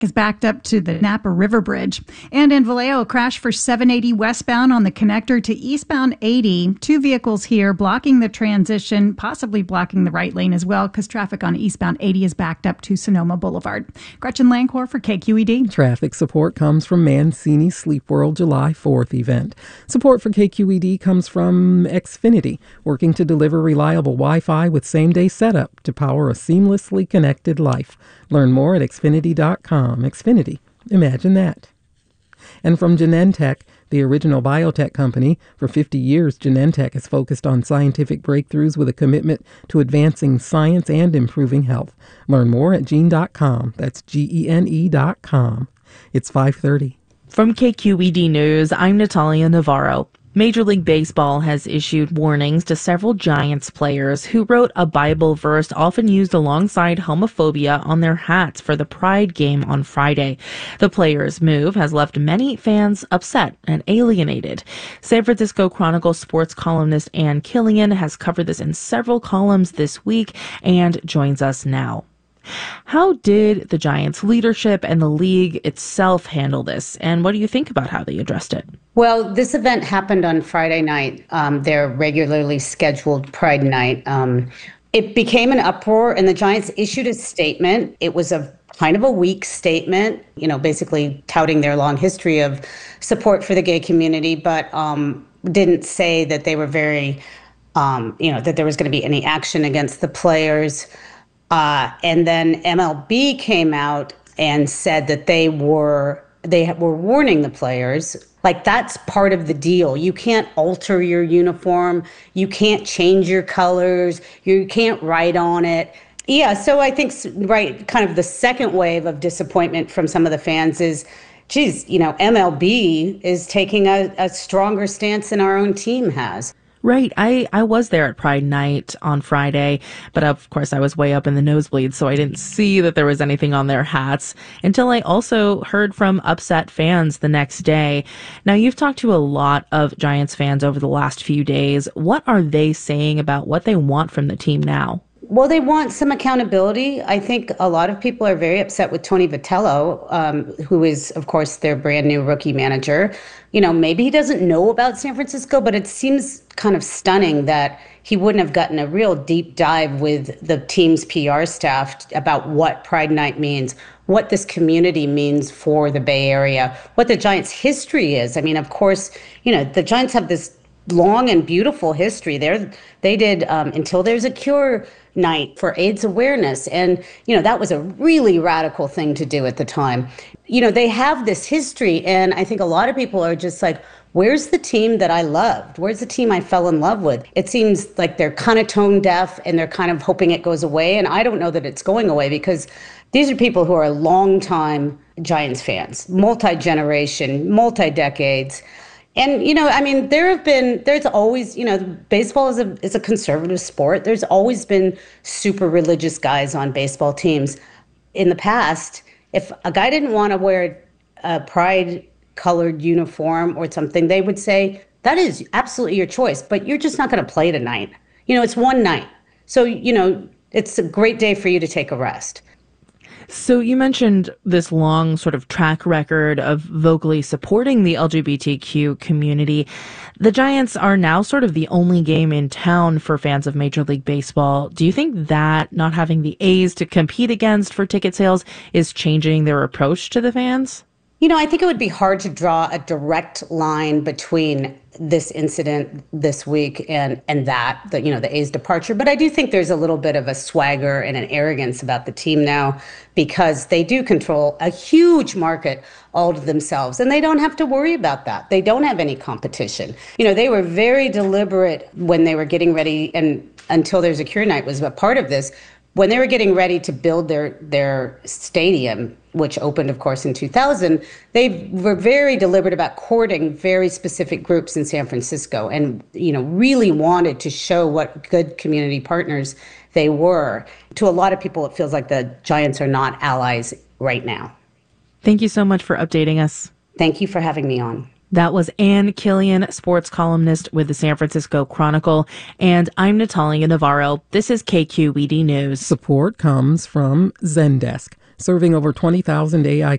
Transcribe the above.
is backed up to the Napa River Bridge. And in Vallejo, a crash for 780 westbound on the connector to eastbound 80. Two vehicles here blocking the transition, possibly blocking the right lane as well, because traffic on eastbound 80 is backed up to Sonoma Boulevard. Gretchen Lancor for KQED. Traffic support comes from Mancini Sleep World July 4th event. Support for KQED comes from Xfinity, working to deliver reliable Wi-Fi with same-day setup to power a seamlessly connected life. Learn more at Xfinity.com. Xfinity. Imagine that. And from Genentech, the original biotech company, for 50 years, Genentech has focused on scientific breakthroughs with a commitment to advancing science and improving health. Learn more at gene.com. That's GENE.com. It's 5:30. From KQED News, I'm Natalia Navarro. Major League Baseball has issued warnings to several Giants players who wrote a Bible verse often used alongside homophobia on their hats for the Pride game on Friday. The players' move has left many fans upset and alienated. San Francisco Chronicle sports columnist Ann Killian has covered this in several columns this week and joins us now. How did the Giants leadership and the league itself handle this? And what do you think about how they addressed it? Well, this event happened on Friday night, their regularly scheduled Pride night. It became an uproar, and the Giants issued a statement. It was a kind of a weak statement, basically touting their long history of support for the gay community, but didn't say that they were that there was going to be any action against the players. And then MLB came out and said that they were warning the players. Like, that's part of the deal. You can't alter your uniform. You can't change your colors. You can't write on it. Yeah, so I think, kind of the second wave of disappointment from some of the fans is, MLB is taking a stronger stance than our own team has. Right. I was there at Pride Night on Friday, but of course I was way up in the nosebleeds, so I didn't see that there was anything on their hats until I also heard from upset fans the next day. Now, you've talked to a lot of Giants fans over the last few days. What are they saying about what they want from the team now? Well, they want some accountability. I think a lot of people are very upset with Tony Vitello, who is, of course, their brand new rookie manager. Maybe he doesn't know about San Francisco, but it seems kind of stunning that he wouldn't have gotten a real deep dive with the team's PR staff about what Pride Night means, what this community means for the Bay Area, what the Giants' history is. I mean, of course, the Giants have this long and beautiful history. They did Until There's a Cure night for AIDS awareness. And, that was a really radical thing to do at the time. They have this history. And I think a lot of people are just like, where's the team that I loved? Where's the team I fell in love with? It seems like they're kind of tone deaf and they're kind of hoping it goes away. And I don't know that it's going away, because these are people who are longtime Giants fans, multi-generation, multi-decades. And, there's always, baseball is a conservative sport. There's always been super religious guys on baseball teams. In the past, if a guy didn't want to wear a pride-colored uniform or something, they would say, that is absolutely your choice, but you're just not going to play tonight. It's one night. So, it's a great day for you to take a rest. So you mentioned this long sort of track record of vocally supporting the LGBTQ community. The Giants are now sort of the only game in town for fans of Major League Baseball. Do you think that not having the A's to compete against for ticket sales is changing their approach to the fans? I think it would be hard to draw a direct line between this incident this week and the A's departure. But I do think there's a little bit of a swagger and an arrogance about the team now, because they do control a huge market all to themselves, and they don't have to worry about that. They don't have any competition. They were very deliberate when they were getting ready, and Until There's a Cure night was a part of this. When they were getting ready to build their stadium, which opened, of course, in 2000, they were very deliberate about courting very specific groups in San Francisco and, really wanted to show what good community partners they were. To a lot of people, it feels like the Giants are not allies right now. Thank you so much for updating us. Thank you for having me on. That was Ann Killian, sports columnist with the San Francisco Chronicle. And I'm Natalia Navarro. This is KQED News. Support comes from Zendesk. serving over 20,000 AI